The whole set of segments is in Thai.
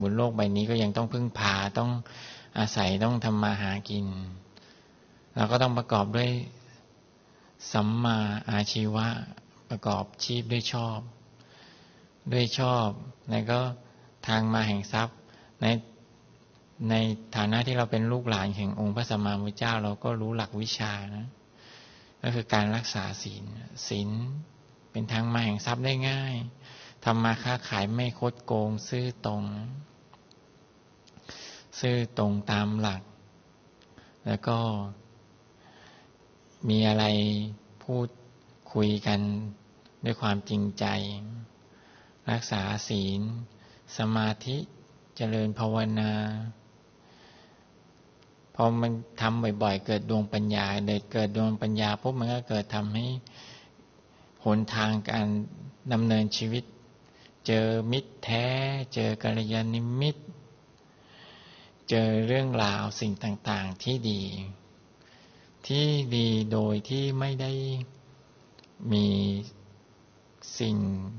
บนโลกใบนี้ก็ยังต้องพึ่งพาต้องอาศัยต้องทำมาหากินเราก็ต้องประกอบด้วยสัมมาอาชีวะประกอบชีพด้วยชอบแล้วก็ทางมาแห่งทรัพย์ในฐานะที่เราเป็นลูกหลานแห่งองค์พระสัมมาสัมพุทธเจ้าเราก็รู้หลักวิชานะก็คือการรักษาศีลเป็นทางมาแห่งทรัพย์ได้ง่ายทำมาค้าขายไม่คดโกงซื่อตรงตามหลักแล้วก็มีอะไรพูดคุยกันด้วยความจริงใจรักษาศีลสมาธิเจริญภาวนาพอมันทำบ่อยๆเกิดดวงปัญญาเกิดดวงปัญญาปุ๊บมันก็เกิดทำให้หนทางการดำเนินชีวิตเจอมิตรแท้เจอกัลยาณมิตรเจอเรื่องราวสิ่งต่างๆที่ดีโดยที่ไม่ได้มีสิ่ง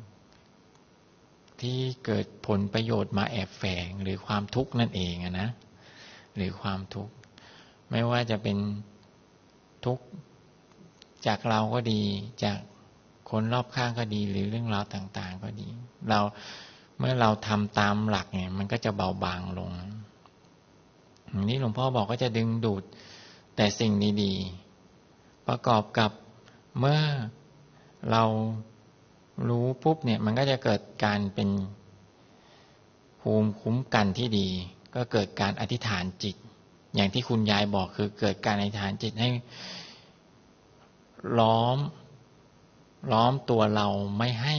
ที่เกิดผลประโยชน์มาแอบแฝงหรือความทุกข์นั่นเองนะหรือความทุกข์ไม่ว่าจะเป็นทุกข์จากเราก็ดีจากคนรอบข้างก็ดีหรือเรื่องราวต่างๆก็ดีเมื่อเราทำตามหลักเนี่ยมันก็จะเบาบางลงนี่หลวงพ่อบอกก็จะดึงดูดแต่สิ่งดีๆประกอบกับเมื่อเรารู้ปุ๊บเนี่ยมันก็จะเกิดการเป็นภูมิคุ้มกันที่ดีก็เกิดการอธิษฐานจิตอย่างที่คุณยายบอกคือเกิดการอธิษฐานจิตให้ล้อมตัวเราไม่ให้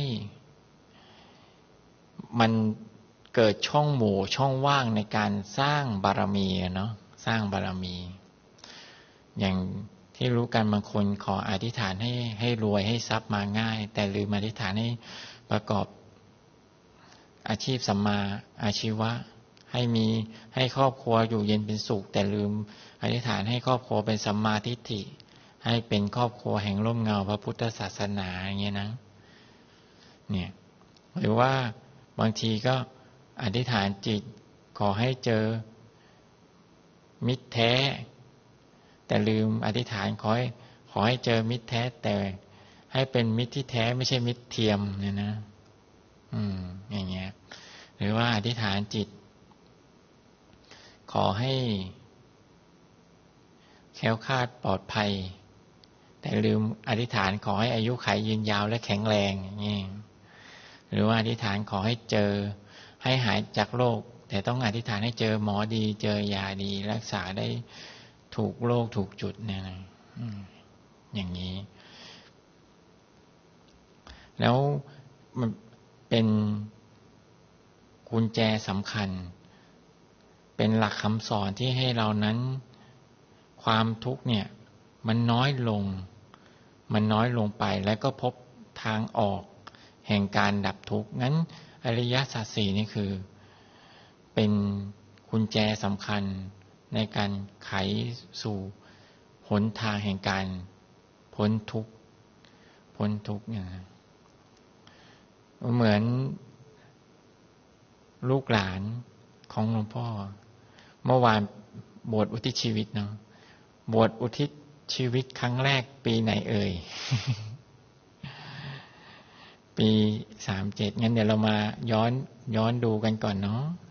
มันเกิดช่องโหว่ช่องว่างในการสร้างบารมีเนาะสร้างบารมีอย่างที่รู้กันบางคนขออธิษฐานให้รวยให้ทรัพย์มาง่ายแต่ลืมอธิษฐานให้ประกอบอาชีพสัมมาอาชีวะให้ครอบครัวอยู่เย็นเป็นสุขแต่ลืมอธิษฐานให้ครอบครัวเป็นสัมมาทิฏฐิให้เป็นครอบครัวแห่งร่มเงาพระพุทธศาสนาอย่างเงี้ยนะเนี่ยหรือว่าบางทีก็อธิษฐานจิตขอให้เจอมิตรแท้แต่ลืมอธิษฐานขอให้เจอมิตรแท้แต่ให้เป็นมิตรที่แท้ไม่ใช่มิตรเทียมเนี่ยนะอย่างเงี้ยหรือว่าอธิษฐานจิตขอให้แคล้วคลาดปลอดภัยแต่ลืมอธิษฐานขอให้อายุขัยยืนยาวและแข็งแรงอย่างนี้หรือว่าอธิษฐานขอให้เจอให้หายจากโรคแต่ต้องอธิษฐานให้เจอหมอดีเจอยาดีรักษาได้ถูกโรคถูกจุดเนี่ยนะอย่างนี้แล้วมันเป็นกุญแจสำคัญเป็นหลักคำสอนที่ให้เรานั้นความทุกข์เนี่ยมันน้อยลงไปแล้วก็พบทางออกแห่งการดับทุกข์งั้นอริยสัจสี่นี่คือเป็นกุญแจสำคัญในการไขสู่หนทางแห่งการพ้นทุกข์เนี่ยเหมือนลูกหลานของหลวงพ่อเมื่อวานบวชอุทิศชีวิตเนาะบวชอุทิศชีวิตครั้งแรกปีไหนเอ่ย ปี37งั้นเดี๋ยวเรามาย้อนดูกันก่อนเนาะ